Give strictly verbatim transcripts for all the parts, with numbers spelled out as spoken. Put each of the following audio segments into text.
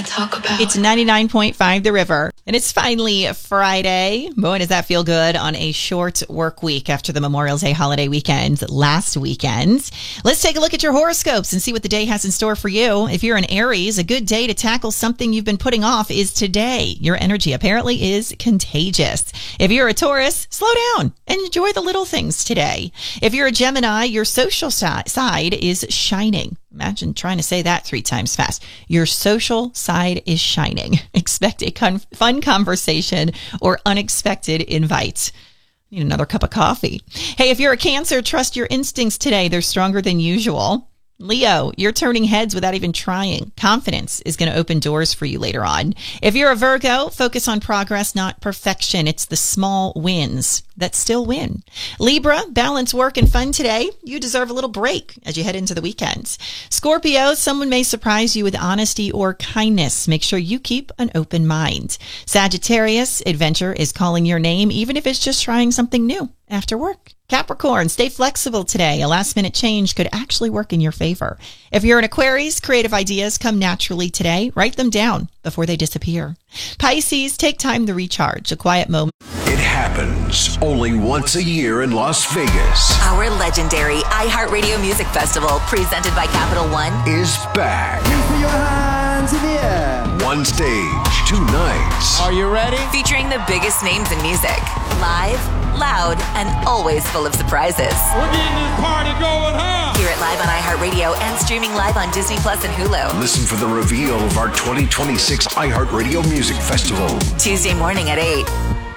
talk about? It's ninety-nine point five The River, and it's finally Friday. Boy, does that feel good on a short work week after the Memorial Day holiday weekend last weekend. Let's take a look at your horoscopes and see what the day has in store for you. If you're an Aries, a good day to tackle something you've been putting off is today. Your energy apparently is contagious. If you're a Taurus, slow down and enjoy the little things today. If you're a Gemini, your social si- side is shining. Imagine trying to say that three times fast. Your social side is shining. Expect a con- fun conversation or unexpected invite. Need another cup of coffee. Hey, if you're a Cancer, trust your instincts today. They're stronger than usual. Leo, you're turning heads without even trying. Confidence is going to open doors for you later on. If you're a Virgo, focus on progress, not perfection. It's the small wins that still win. Libra, balance work and fun today. You deserve a little break as you head into the weekends. Scorpio, someone may surprise you with honesty or kindness. Make sure you keep an open mind. Sagittarius, adventure is calling your name, even if it's just trying something new after work. Capricorn, stay flexible today. A last-minute change could actually work in your favor. If you're an Aquarius, creative ideas come naturally today. Write them down before they disappear. Pisces, take time to recharge. A quiet moment. It happens only once a year in Las Vegas. Our legendary iHeartRadio Music Festival, presented by Capital One, is back. Put your hands in the air. One stage, two nights. Are you ready? featuring the biggest names in music. Live, loud, and always full of surprises. We're getting this party going, huh? Hear it live on iHeartRadio and streaming live on Disney Plus and Hulu. Listen for the reveal of our twenty twenty-six iHeartRadio Music Festival. Tuesday morning at eight.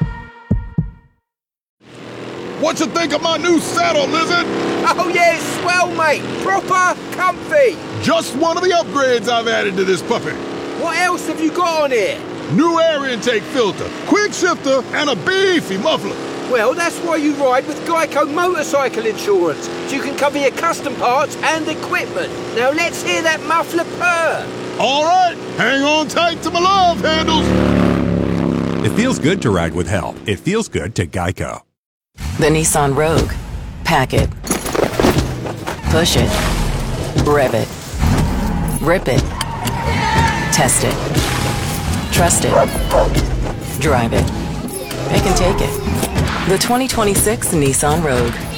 What you think of my new saddle, Lizard? Oh yeah, it's swell, mate. Proper comfy. Just one of the upgrades I've added to this puppy. What else have you got on here? New air intake filter, quick shifter, and a beefy muffler. Well, that's why you ride with Geico Motorcycle Insurance, so you can cover your custom parts and equipment. Now let's hear that muffler purr. All right, hang on tight to my love handles. It feels good to ride with help. It feels good to Geico. The Nissan Rogue. Pack it. Push it. Rev it. Rip it. Test it. Trust it. Drive it. Pick and take it. The twenty twenty-six Nissan Rogue.